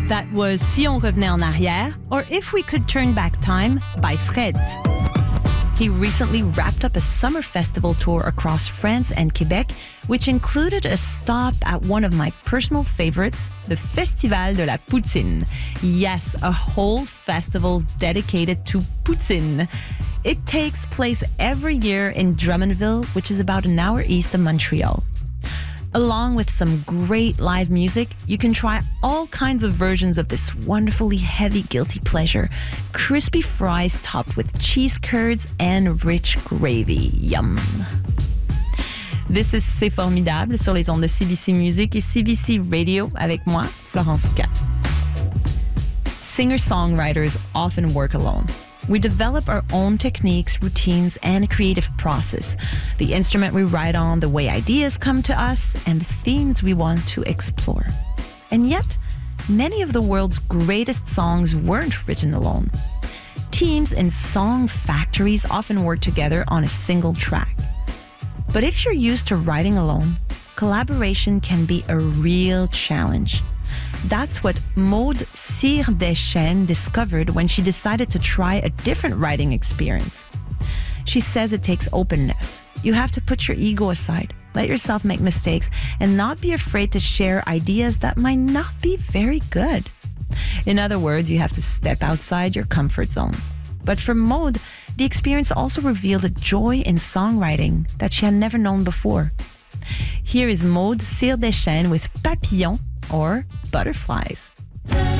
That was Si on revenait en arrière, or If We Could Turn Back Time by Freds. He recently wrapped up a summer festival tour across France and Quebec, which included a stop at one of my personal favorites, the Festival de la Poutine. Yes, a whole festival dedicated to poutine. It takes place every year in Drummondville, which is about an hour east of Montreal. Along with some great live music, you can try all kinds of versions of this wonderfully heavy guilty pleasure. Crispy fries topped with cheese curds and rich gravy. Yum! This is C'est Formidable sur les ondes de CBC Music et CBC Radio avec moi, Florence K. Singer-songwriters often work alone. We develop our own techniques, routines, and creative process. The instrument we write on, the way ideas come to us, and the themes we want to explore. And yet, many of the world's greatest songs weren't written alone. Teams in song factories often work together on a single track. But if you're used to writing alone, collaboration can be a real challenge. That's what Maude Cyr-Deschênes discovered when she decided to try a different writing experience. She says it takes openness. You have to put your ego aside, let yourself make mistakes, and not be afraid to share ideas that might not be very good. In other words, you have to step outside your comfort zone. But for Maude, the experience also revealed a joy in songwriting that she had never known before. Here is Maude Cyr-Deschênes with Papillon, or Butterflies.